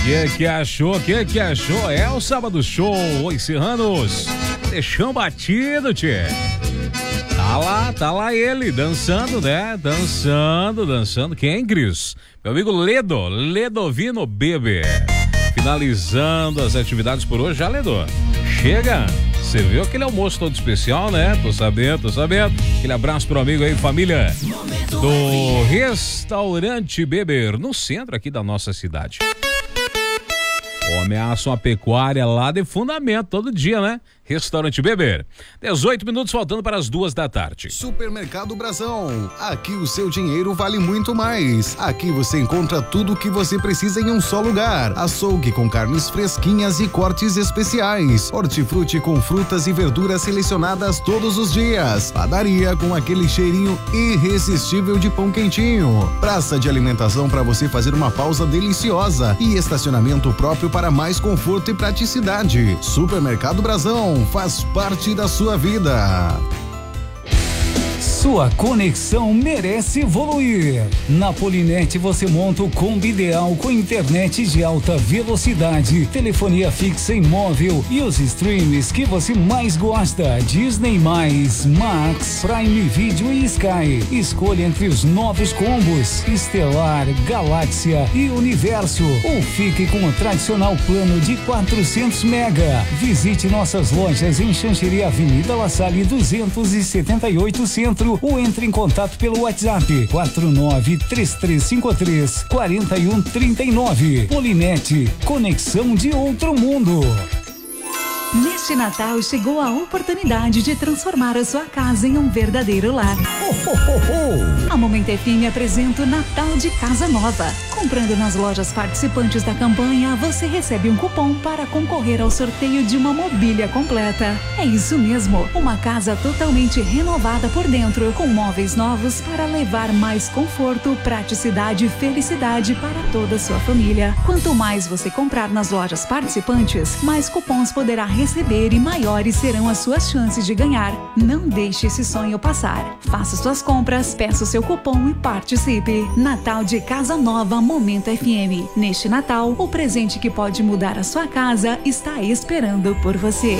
Que achou? Que achou? É o Sábado Show, Oi Serranos. Deixão batido, tchê. Tá lá ele, dançando, né? Dançando. Quem, Cris? Meu amigo Ledovino Bebê. Finalizando as atividades por hoje, já, Ledo. Chega. Você viu aquele almoço todo especial, né? Tô sabendo. Aquele abraço pro amigo aí, família do Restaurante Beber, no centro aqui da nossa cidade. Ameaçam a pecuária lá de fundamento, todo dia, né? Restaurante Beber. 18 minutos faltando para as 2h. Supermercado Brasão. Aqui o seu dinheiro vale muito mais. Aqui você encontra tudo o que você precisa em um só lugar. Açougue com carnes fresquinhas e cortes especiais. Hortifruti com frutas e verduras selecionadas todos os dias. Padaria com aquele cheirinho irresistível de pão quentinho. Praça de alimentação para você fazer uma pausa deliciosa. E estacionamento próprio para mais conforto e praticidade. Supermercado Brasão. Faz parte da sua vida. Sua conexão merece evoluir. Na Polinet você monta o combo ideal com internet de alta velocidade, telefonia fixa e móvel e os streams que você mais gosta: Disney+, Max, Prime Video e Sky. Escolha entre os novos combos Estelar, Galáxia e Universo, ou fique com o tradicional plano de 400 mega. Visite nossas lojas em Xanxerê, Avenida La Salle 278 Centro, ou entre em contato pelo WhatsApp 4933534139. Polinet, conexão de outro mundo. Neste Natal chegou a oportunidade de transformar a sua casa em um verdadeiro lar. A Momento FM apresenta o Natal de Casa Nova. Comprando nas lojas participantes da campanha, você recebe um cupom para concorrer ao sorteio de uma mobília completa. É isso mesmo, uma casa totalmente renovada por dentro, com móveis novos para levar mais conforto, praticidade e felicidade para toda a sua família. Quanto mais você comprar nas lojas participantes, mais cupons poderá receber e maiores serão as suas chances de ganhar. Não deixe esse sonho passar. Faça suas compras, peça o seu cupom e participe. Natal de Casa Nova, Momento FM. Neste Natal, o presente que pode mudar a sua casa está esperando por você.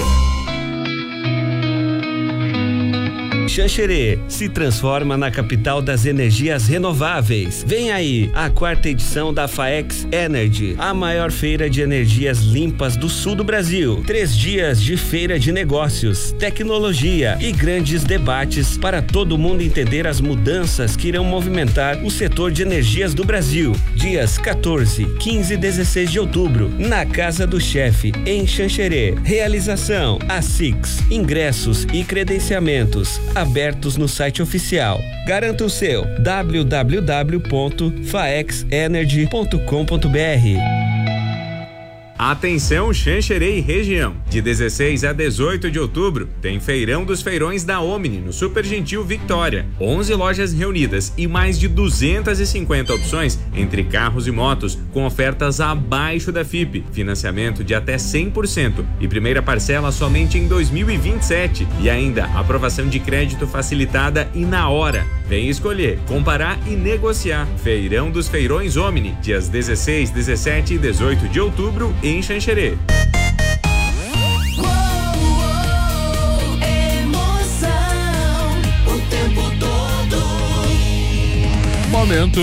Xanxerê se transforma na capital das energias renováveis. Vem aí a 4ª edição da FAEX Energy, a maior feira de energias limpas do sul do Brasil. 3 dias de feira de negócios, tecnologia e grandes debates para todo mundo entender as mudanças que irão movimentar o setor de energias do Brasil. Dias 14, 15 e 16 de outubro, na Casa do Chefe, em Xanxerê. Realização: a Six. Ingressos e credenciamentos abertos no site oficial. Garanta o seu: www.faexenergy.com.br. Atenção, Xanxerê e região. De 16 a 18 de outubro, tem Feirão dos Feirões da Omni, no Super Gentil Victória. 11 lojas reunidas e mais de 250 opções entre carros e motos, com ofertas abaixo da FIP. Financiamento de até 100% e primeira parcela somente em 2027. E ainda, aprovação de crédito facilitada e na hora. Vem escolher, comparar e negociar. Feirão dos Feirões Omni, dias 16, 17 e 18 de outubro, em Xanxerê. Emoção, o tempo todo. Momento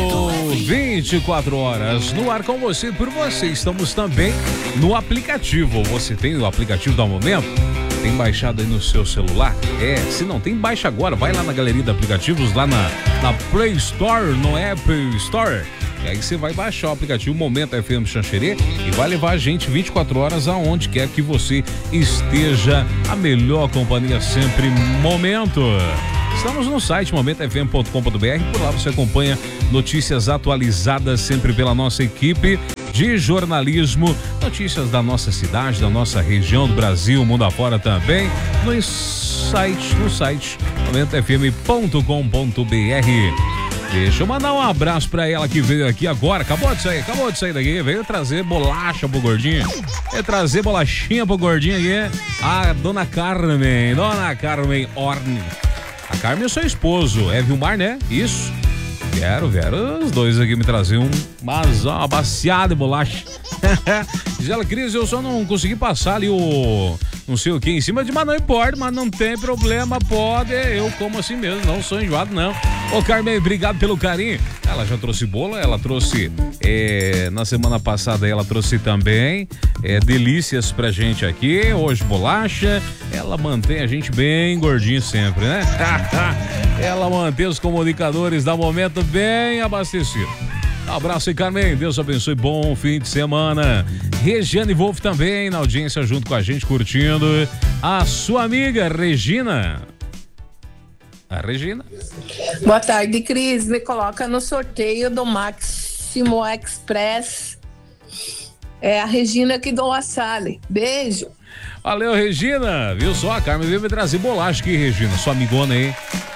24 horas no ar com você e por você. Estamos também no aplicativo. Você tem o aplicativo da Momento? Tem baixado aí no seu celular? Se não tem, baixa agora. Vai lá na galeria de aplicativos, lá na Play Store, no Apple Store. E aí você vai baixar o aplicativo Momento FM Xanxerê e vai levar a gente 24 horas aonde quer que você esteja. A melhor companhia sempre, Momento. Estamos no site momentofm.com.br. Por lá você acompanha notícias atualizadas sempre pela nossa equipe de jornalismo, notícias da nossa cidade, da nossa região, do Brasil, mundo afora também, no site momentofm.com.br. Deixa eu mandar um abraço pra ela que veio aqui agora, acabou de sair daqui, veio trazer bolacha pro gordinho, veio trazer bolachinha pro gordinho aqui, a dona Carmen Orne. A Carmen é seu esposo, é Vilmar, né? Isso. Quero os dois aqui me trazer uma baciada de bolacha. Gisela Cris, eu só não consegui passar ali o não sei o que em cima de, mas não importa, mas não tem problema, pode, eu como assim mesmo, não sou enjoado não. Ô Carmen, obrigado pelo carinho. Ela já trouxe bolo, ela trouxe na semana passada ela trouxe também delícias pra gente aqui, hoje bolacha, ela mantém a gente bem gordinho sempre, né? Ela mantém os comunicadores da Momento bem abastecidos. Abraço aí, Carmen, Deus abençoe, bom fim de semana. Regiane Wolf também na audiência junto com a gente, curtindo. A sua amiga Regina. A Regina. Boa tarde, Cris, me coloca no sorteio do Máximo Express. É a Regina aqui do La Salle. Beijo. Valeu, Regina. Viu só, a Carmen veio me trazer bolacha aqui, Regina, sua amigona aí.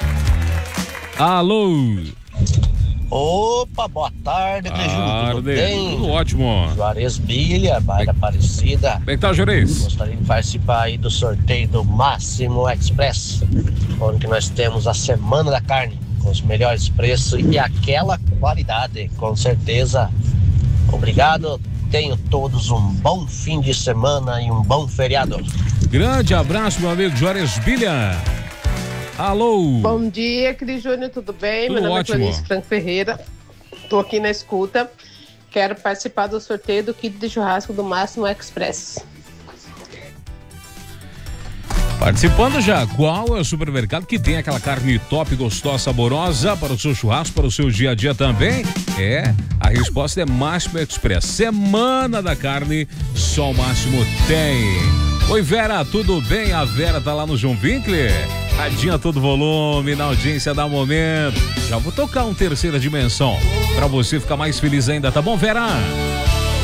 Alô. Opa, boa tarde, tudo bem? Tudo ótimo. Juarez Bilha, Bairro Aparecida. Como é que tá, Juarez? Gostaria de participar aí do sorteio do Máximo Express, onde nós temos a Semana da Carne, com os melhores preços e aquela qualidade, com certeza. Obrigado, tenham todos um bom fim de semana e um bom feriado. Grande abraço, meu amigo Juarez Bilha. Alô. Bom dia, Cris Júnior, tudo bem? Tudo Meu nome ótimo. é Clarice Franco Ferreira, tô aqui na escuta, quero participar do sorteio do kit de churrasco do Máximo Express. Participando já, qual é o supermercado que tem aquela carne top, gostosa, saborosa para o seu churrasco, para o seu dia a dia também? A resposta é Máximo Express. Semana da carne, só o Máximo tem. Oi, Vera, tudo bem? A Vera tá lá no João Winkler. Radinho a todo volume, na audiência da Momento. Já vou tocar um terceira dimensão pra você ficar mais feliz ainda, tá bom, Vera?